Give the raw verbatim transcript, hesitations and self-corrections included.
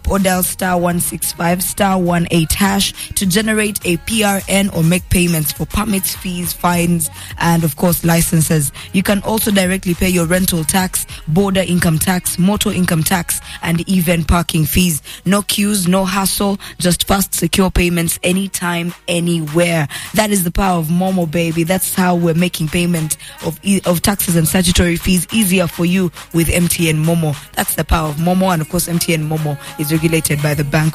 app or dial star one six five star one eight hash to generate a P R N or make payments for permits, fees, fines, and of course licenses. You can also directly pay your rental tax, border income tax, motor income tax, and even parking fees. No queues, no hassle, just fast, secure payments anytime, anywhere. That is the power of Momo, baby. That's how we're making payment of of taxes and statutory fees easier for you with M T N Momo. That's the power of Momo, and of course M T N Momo is regulated by the Bank